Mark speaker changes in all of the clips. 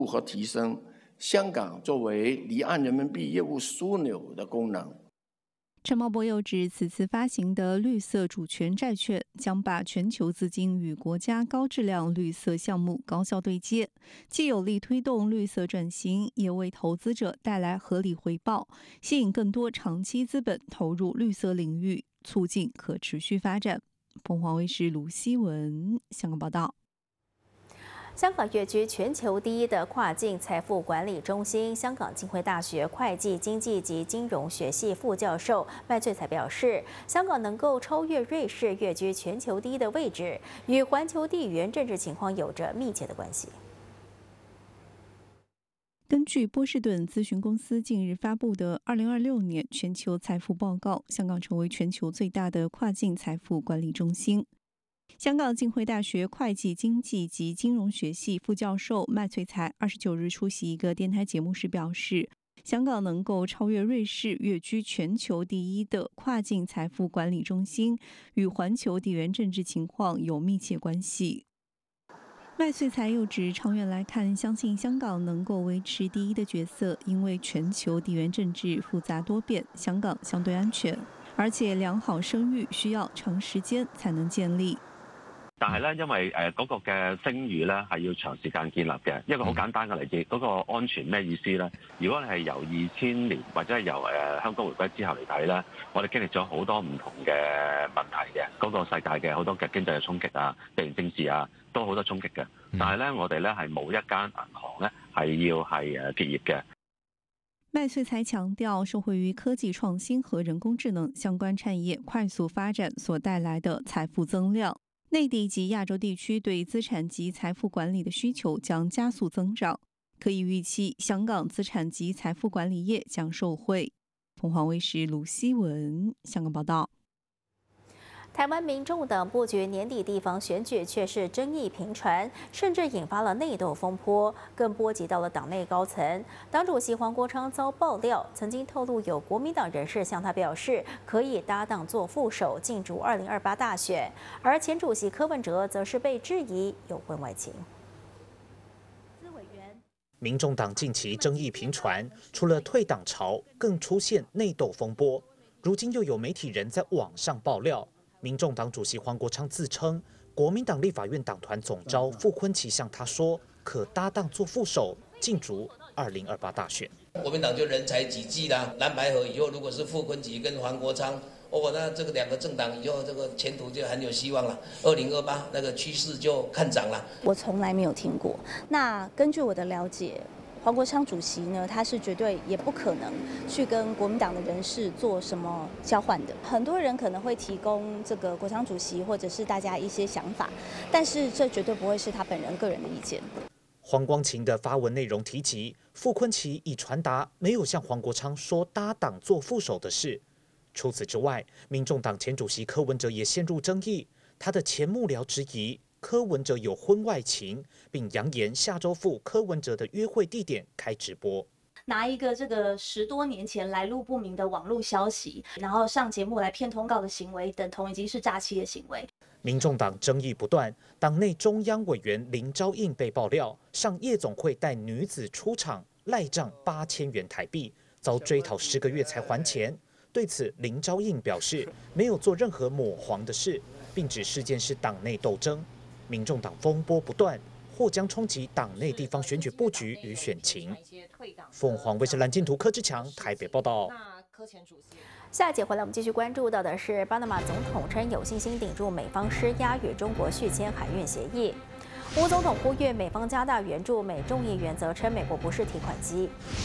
Speaker 1: 如何提升香港作为离岸人民币业务枢纽的功能。
Speaker 2: 陈茂波又指，此次发行的绿色主权债券将把全球资金与国家高质量绿色项目高效对接，既有力推动绿色转型，也为投资者带来合理回报，吸引更多长期资本投入绿色领域，促进可持续发展。凤凰卫视卢希文香港报道。
Speaker 3: 香港跃居全球第一的跨境财富管理中心，香港浸会大学会计、经济及金融学系副教授麦萃才表示，香港能够超越瑞士跃居全球第一的位置，与环球地缘政治情况有着密切的关系。
Speaker 2: 根据波士顿咨询公司近日发布的2026年全球财富报告，香港成为全球最大的跨境财富管理中心。香港浸会大学会计、经济及金融学系副教授麦萃才29日出席一个电台节目时表示，香港能够超越瑞士，跃居全球第一的跨境财富管理中心，与环球地缘政治情况有密切关系。麦萃才又指，长远来看，相信香港能够维持第一的角色，因为全球地缘政治复杂多变，香港相對安全，而且良好聲譽需要長時間才能建立。
Speaker 4: 但係咧，因為嗰個嘅聲譽咧係要長時間建立嘅。一個好簡單嘅例子，嗰個安全咩意思咧？如果你係由2000年或者係由香港回歸之後嚟睇咧，我哋經歷咗好多唔同嘅問題嘅，嗰個世界嘅好多嘅經濟嘅衝擊啊、地緣政治啊，都好多衝擊嘅。但係咧，我哋咧係冇一間銀行咧係要係結業嘅。
Speaker 2: 麦萃才強調，受惠於科技創新和人工智能相關產業快速發展所帶來的財富增量，內地及亞洲地區對資產及財富管理的需求將加速增長，可以預期香港資產及財富管理業將受惠。鳳凰衛視盧希文香港報道。
Speaker 3: 台灣民眾黨布局年底地方選舉卻是爭議頻傳，甚至引發了內鬥風波，更波及到了黨內高層。黨主席黃國昌遭爆料，曾經透露有國民黨人士向他表示可以搭檔做副手競逐2028大選，而前主席柯文哲則是被質疑有婚外情。
Speaker 5: 民眾黨近期爭議頻傳，除了退黨潮，更出現內鬥風波。如今又有媒體人在網上爆料，民眾黨主席黃國昌自稱，國民黨立法院黨團總召傅崑萁向他說，可搭檔做副手，競逐2028大選。
Speaker 6: 國民黨就人才濟濟啦，藍白合以後，如果是傅崑萁跟黃國昌，那這個兩個政黨以後這個前途就很有希望了。2028那個趨勢就看漲了。
Speaker 7: 我從來沒有聽過。那根據我的了解，黃國昌主席呢，他是絕對也不可能去跟國民黨的人士做什麼交換的。很多人可能會提供這個國昌主席或者是大家一些想法，但是這絕對不會是他本人個人的意見。
Speaker 5: 黃光琴的發文內容提及，傅崑萁已傳達沒有向黃國昌說搭檔做副手的事。除此之外，民眾黨前主席柯文哲也陷入爭議，他的前幕僚質疑柯文哲有婚外情，並揚言下周赴柯文哲的約會地點開直播。
Speaker 8: 拿一個這個10多年前來路不明的網絡消息，然後上節目來騙通告的行為，等同已經是詐欺的行為。
Speaker 5: 民眾黨爭議不斷，黨內中央委員林昭應被爆料上夜總會帶女子出場賴賬8000元台幣，遭追討10個月才還錢。對此，林昭應表示沒有做任何抹黃的事，並指事件是黨內鬥爭。民眾黨風波不斷，或將衝擊黨內地方選舉布局與選情。鳳凰衛視藍鏡圖柯志強台北報道。
Speaker 3: 下一節回來，我們繼續關注到的是，巴拿馬總統稱有信心頂住美方施壓，與中國續簽海運協議。吳總統呼籲美方加大援助，美眾議員則稱美國不是提款機。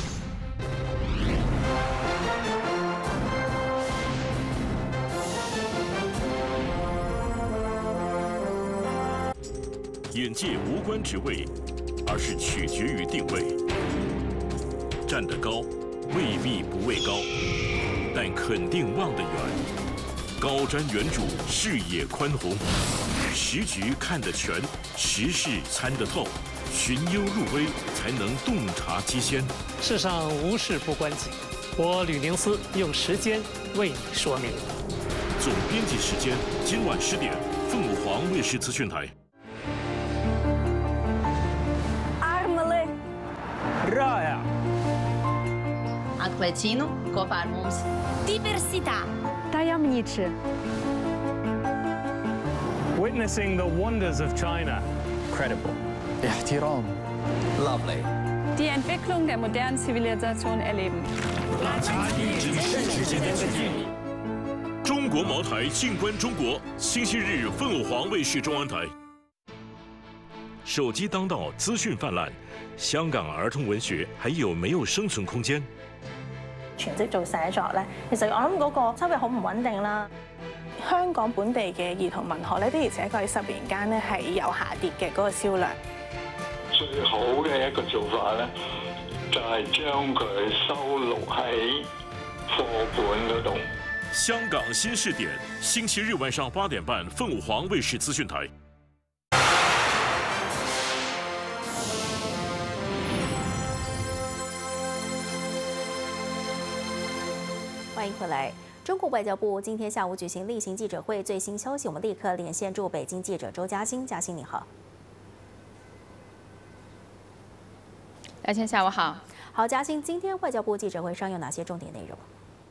Speaker 9: 眼界无关职位，而是取决于定位。站得高，未必不畏高，但肯定望得远。高瞻远瞩，视野宽宏，时局看得全，时事参得透，寻幽入微，才能洞察机先。
Speaker 10: 世上无事不关己，我吕宁思用时间为你说明。
Speaker 9: 总编辑时间，今晚10点，凤凰卫视资讯台。
Speaker 11: atletismo kopā ar mums.
Speaker 12: Diversità. Tajemniczy.
Speaker 10: Witnessing the wonders of China.
Speaker 13: Credible.
Speaker 14: احترام.
Speaker 13: Lovely.
Speaker 12: Die Entwicklung der modernen Zivilisation erleben.
Speaker 9: 中国茅台静观中国，星期日凤凰卫视中央台。手機當道，資訊泛濫，香港兒童文學還有沒有生存空間？
Speaker 15: 全職做寫作咧，其實我諗嗰個收入好唔穩定啦。香港本地嘅兒童文學咧，的而且確喺10年間咧係有下跌嘅嗰個銷量。
Speaker 16: 最好嘅一個做法咧，就係將佢收錄喺課本嗰度。
Speaker 9: 香港新視點，星期日晚上8點半，鳳凰衛視資訊台。
Speaker 3: 欢迎回来。中国外交部今天下午举行例行记者会，最新消息我们立刻连线驻北京记者周嘉欣。嘉欣你好。
Speaker 17: 嘉欣下午好。
Speaker 3: 好，嘉欣，今天外交部记者会上有哪些重点内容？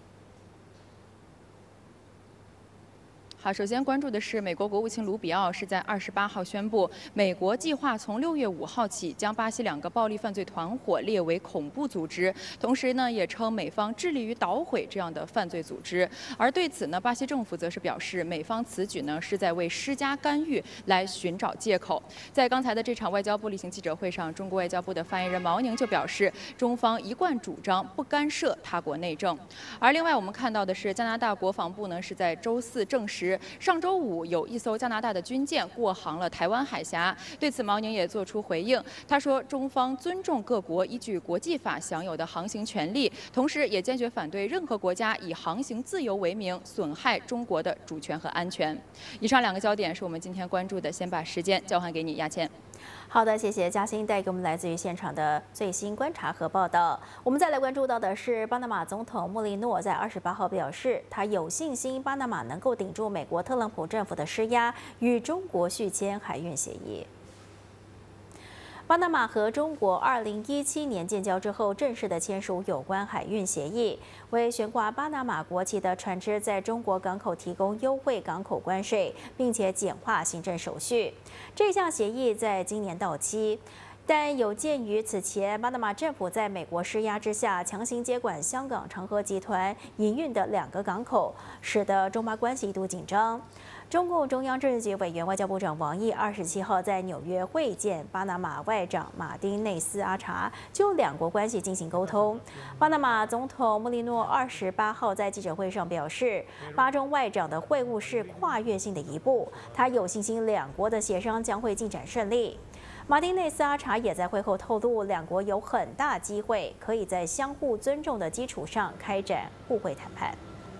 Speaker 17: 好，首先关注的是，美国国务卿卢比奥是在28号宣布，美国计划从6月5号起将巴西2个暴力犯罪团伙列为恐怖组织，同时呢，也称美方致力于捣毁这样的犯罪组织。而对此呢，巴西政府则是表示，美方此举呢是在为施加干预来寻找借口。在刚才的这场外交部例行记者会上，中国外交部的发言人毛宁就表示，中方一贯主张不干涉他国内政。而另外，我们看到的是，加拿大国防部呢是在周4证实。上周5有一艘加拿大的军舰过航了台湾海峡，对此毛宁也做出回应。他说，中方尊重各国依据国际法享有的航行权利，同时也坚决反对任何国家以航行自由为名损害中国的主权和安全。以上2个焦点是我们今天关注的，先把时间交还给你，亚倩。
Speaker 3: 好的，谢谢嘉欣带给我们来自于现场的最新观察和报道。我们再来关注到的是，巴拿马总统莫利诺在28号表示，他有信心巴拿马能够顶住美国特朗普政府的施压，与中国续签海运协议。巴拿马和中国2017年建交之后，正式的签署有关海运协议，为悬挂巴拿马国旗的船只在中国港口提供优惠港口关税，并且简化行政手续。这项协议在今年到期。但有鉴于此前巴拿马政府在美国施压之下强行接管香港长和集团营运的2个港口，使得中巴关系一度紧张。中共中央政治局委员外交部长王毅27号在纽约会见巴拿马外长马丁内斯阿查，就2国关系进行沟通。巴拿马总统莫利诺28号在记者会上表示，巴中外长的会晤是跨越性的一步，他有信心2国的协商将会进展顺利。马丁内斯阿查也在会后透露，2国有很大机会可以在相互尊重的基础上开展互惠谈判。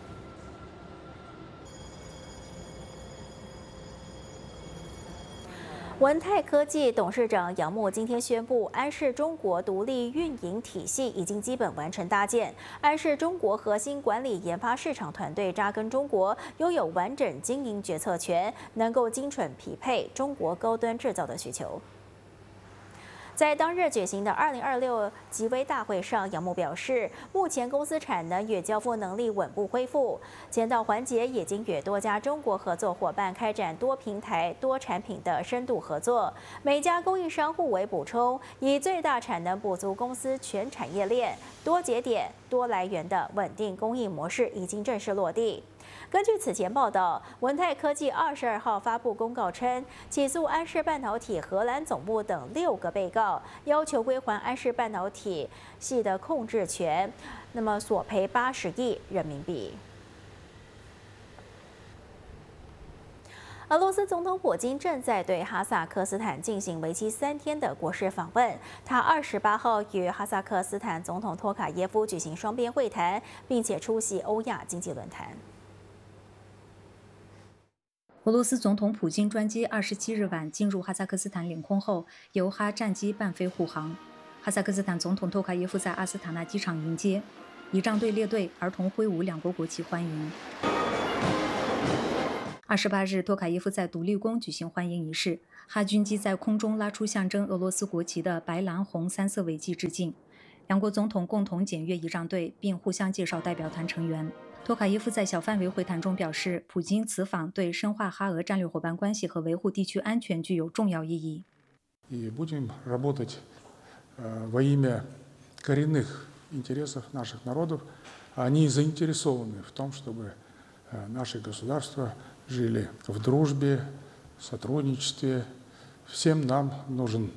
Speaker 3: 文泰科技董事长杨牧今天宣布，安视中国独立运营体系已经基本完成搭建，安视中国核心管理研发市场团队扎根中国，拥有完整经营决策权，能够精准匹配中国高端制造的需求。在当日举行的2026集微大会上，杨牧表示，目前公司产能与交付能力稳步恢复，前导环节已经与多家中国合作伙伴开展多平台、多产品的深度合作，每家供应商互为补充，以最大产能补足公司全产业链、多节点、多来源的稳定供应模式已经正式落地。根据此前报道，文泰科技22号发布公告称，起诉安视半导体荷兰总部等6个被告，要求归还安视半导体系的控制权，那么索赔80亿人民币。俄罗斯总统普京正在对哈萨克斯坦进行为期3天的国事访问。他28号与哈萨克斯坦总统托卡耶夫举行双边会谈，并且出席欧亚经济论坛。
Speaker 18: 俄罗斯总统普京专机27日晚进入哈萨克斯坦领空后，由哈战机伴飞护航。哈萨克斯坦总统托卡耶夫在阿斯塔纳机场迎接，仪仗队列队，儿童挥舞2国国旗欢迎。28日，托卡耶夫在独立宫举行欢迎仪式，哈军机在空中拉出象征俄罗斯国旗的白蓝红3色尾旗致敬。 两国总统共同检阅仪仗队，并互相介绍代表团成员。托卡耶夫在小范围会谈中表示，普京此访对深化哈俄战略伙伴关系和维护地区安全具有重要意义。
Speaker 14: И будем работать во имя коренных интересов наших народов. Они заинтересованы в том, чтобы наши государства жили в дружбе, сотрудничестве. Всем нам нужен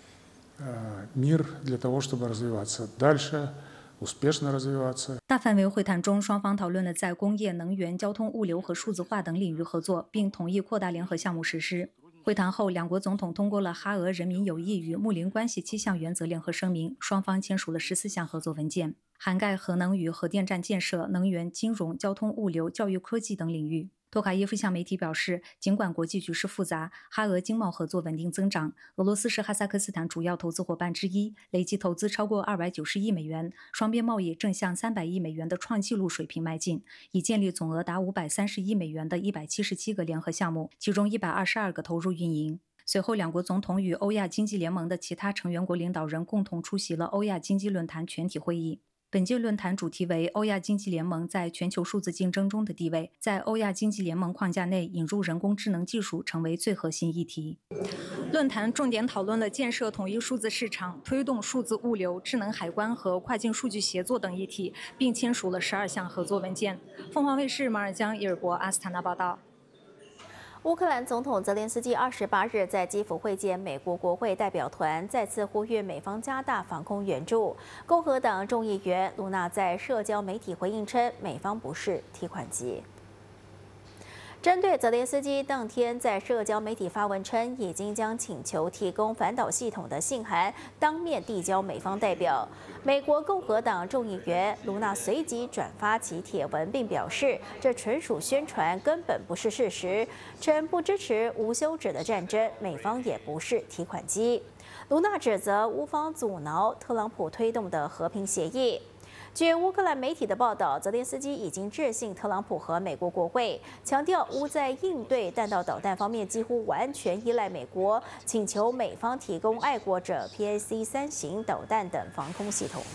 Speaker 14: мир для того, чтобы развиваться дальше, успешно развиваться.
Speaker 18: 大范围会谈中，双方讨论了在工业、能源、交通、物流和数字化等领域合作，并同意扩大联合项目实施。会谈后，两国总统通过了哈俄人民友谊与睦邻关系7项原则联合声明，双方签署了14项合作文件，涵盖核能与核电站建设、能源、金融、交通、物流、教育、科技等领域。托卡耶夫向媒体表示，尽管国际局势复杂，哈俄经贸合作稳定增长，俄罗斯是哈萨克斯坦主要投资伙伴之一，累计投资超过290亿美元，双边贸易正向300亿美元的创纪录水平迈进，已建立总额达530亿美元的177个联合项目，其中122个投入运营。随后，两国总统与欧亚经济联盟的其他成员国领导人共同出席了欧亚经济论坛全体会议。本届论坛主题为欧亚经济联盟在全球数字竞争中的地位，在欧亚经济联盟框架内引入人工智能技术成为最核心议题。论坛重点讨论了建设统一数字市场、推动数字物流、智能海关和跨境数据协作等议题，并签署了12项合作文件。凤凰卫视马尔江伊尔博阿斯塔纳报道。
Speaker 3: 乌克兰总统泽连斯基28日在基辅会见美国国会代表团，再次呼吁美方加大防空援助。共和党众议员卢娜在社交媒体回应称，美方不是提款机。针对泽连斯基当天在社交媒体发文称，已经将请求提供反导系统的信函当面递交美方代表。美国共和党众议员卢娜随即转发其帖文，并表示这纯属宣传，根本不是事实，称不支持无休止的战争，美方也不是提款机。卢娜指责乌方阻挠特朗普推动的和平协议。据乌克兰媒体的报道，泽连斯基已经致信特朗普和美国国会，强调乌在应对弹道导弹方面几乎完全依赖美国，请求美方提供爱国者 PAC-3型导弹等防空系统。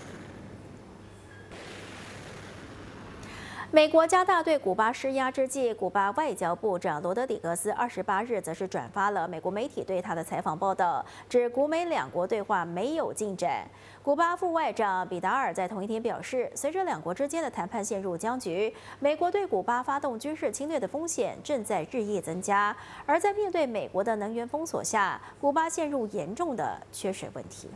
Speaker 3: 美国加大对古巴施压之际，古巴外交部长罗德里格斯28日则是转发了美国媒体对他的采访报道，指古美两国对话没有进展。古巴副外长比达尔在同一天表示，随着两国之间的谈判陷入僵局，美国对古巴发动军事侵略的风险正在日益增加，而在面对美国的能源封锁下，古巴陷入严重的缺水问题。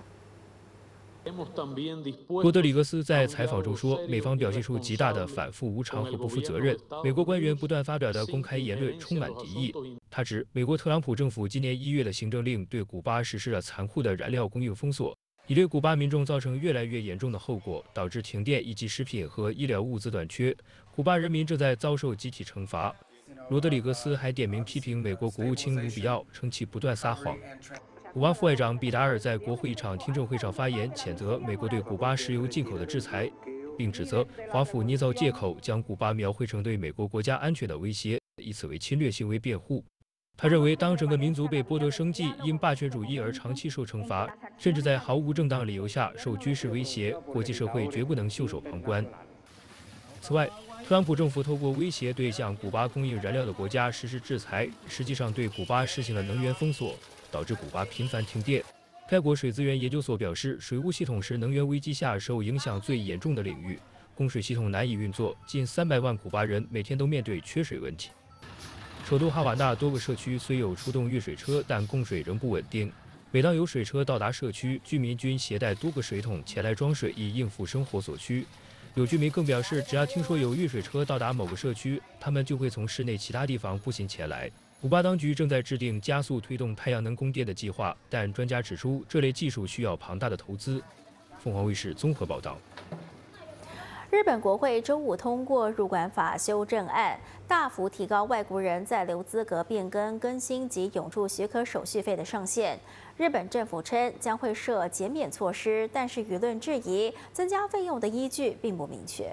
Speaker 19: 罗德里格斯在采访中说，美方表现出极大的反复无常和不负责任，美国官员不断发表的公开言论充满敌意。他指，美国特朗普政府今年1月的行政令对古巴实施了残酷的燃料供应封锁，已对古巴民众造成越来越严重的后果，导致停电以及食品和医疗物资短缺，古巴人民正在遭受集体惩罚。罗德里格斯还点名批评美国国务卿卢比奥，称其不断撒谎。古巴副外长比达尔在国会一场听证会上发言，谴责美国对古巴石油进口的制裁，并指责华府捏造借口，将古巴描绘成对美国国家安全的威胁，以此为侵略行为辩护。他认为，当整个民族被剥夺生计，因霸权主义而长期受惩罚，甚至在毫无正当理由下受军事威胁，国际社会绝不能袖手旁观。此外，特朗普政府透过威胁对向古巴供应燃料的国家实施制裁，实际上对古巴实行了能源封锁，导致古巴频繁停电。该国水资源研究所表示，水务系统是能源危机下受影响最严重的领域，供水系统难以运作，近300万古巴人每天都面对缺水问题。首都哈瓦那多个社区虽有出动运水车，但供水仍不稳定。每当有水车到达社区，居民均携带多个水桶前来装水，以应付生活所需。有居民更表示，只要听说有运水车到达某个社区，他们就会从市内其他地方步行前来。古巴当局正在制定加速推动太阳能供电的计划，但专家指出，这类技术需要庞大的投资。凤凰卫视综合报道。
Speaker 3: 日本国会周五通过入管法修正案，大幅提高外国人在留资格变更、更新及永住许可手续费的上限。日本政府称将会设减免措施，但是舆论质疑增加费用的依据并不明确。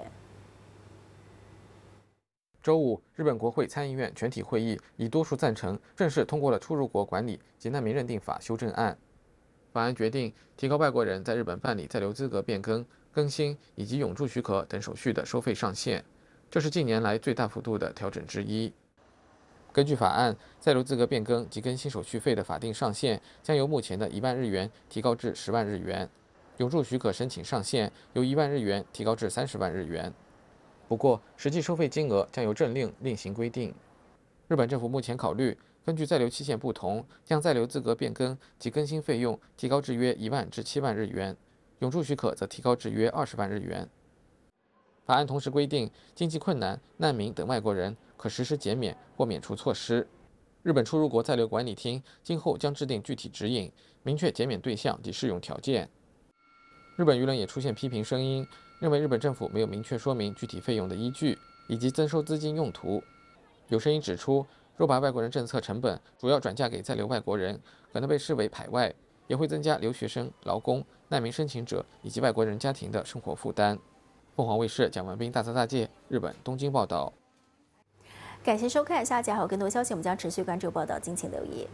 Speaker 20: 周五，日本国会参议院全体会议以多数赞成，正式通过了出入国管理及难民认定法修正案。 法案决定提高外国人在日本办理在留资格变更、更新以及永住许可等手续的收费上限，这是近年来最大幅度的调整之一。根据法案，在留资格变更及更新手续费的法定上限将由目前的1万日元提高至10万日元，永住许可申请上限由1万日元提高至30万日元。不过，实际收费金额将由政令另行规定。日本政府目前考虑根据在留期限不同，将在留资格变更及更新费用提高至约1万至7万日元，永住许可则提高至约20万日元。法案同时规定，经济困难、难民等外国人可实施减免或免除措施。日本出入国在留管理厅今后将制定具体指引，明确减免对象及适用条件。日本舆论也出现批评声音，认为日本政府没有明确说明具体费用的依据以及增收资金用途。有声音指出，若把外国人政策成本主要转嫁给在留外国人，可能被视为排外，也会增加留学生、劳工、难民申请者以及外国人家庭的生活负担。凤凰卫视蒋文斌大泽大介日本东京报道。
Speaker 3: 感谢收看，下集还有更多消息，我们将持续关注报道，敬请留意。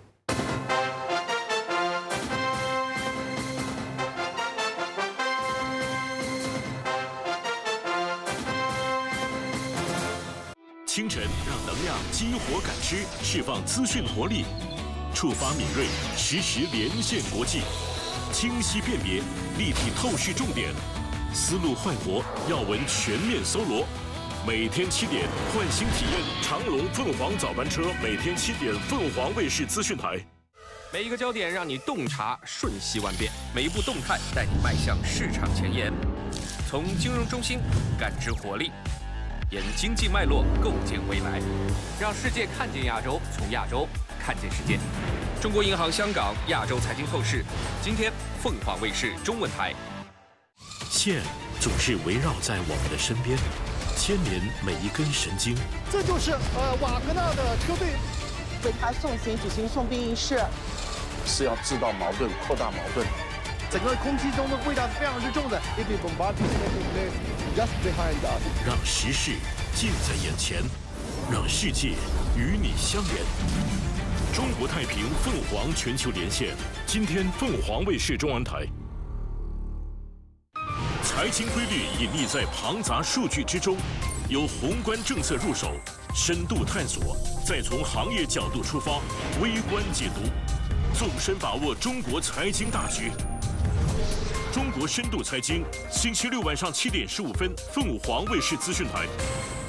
Speaker 9: 清晨让能量激活感知，释放资讯活力，触发敏锐，实时连线国际，清晰辨别，立体透视重点，思路焕活，要闻全面搜罗。每天7点，换新体验长荣凤凰早班车，每天7点，凤凰卫视资讯台。
Speaker 21: 每一个焦点让你洞察瞬息万变，每一步动态带你迈向市场前沿。从金融中心感知活力，沿经济脉络构建未来，让世界看见亚洲，从亚洲看见世界。中国银行香港亚洲财经透视，今天凤凰卫视中文台。
Speaker 9: 线总是围绕在我们的身边，牵连每一根神经。
Speaker 22: 这就是瓦格纳的车队为他送行举行送殡仪式，
Speaker 23: 是要制造矛盾、扩大矛盾。
Speaker 22: 整个空气中的味道是非常之重的。
Speaker 9: 让时事近在眼前，让世界与你相连。中国太平凤凰全球连线，今天凤凰卫视中文台。财经规律隐匿在庞杂数据之中，由宏观政策入手，深度探索，再从行业角度出发，微观解读，纵深把握中国财经大局。中国深度财经，星期六晚上7点15分，凤凰卫视资讯台。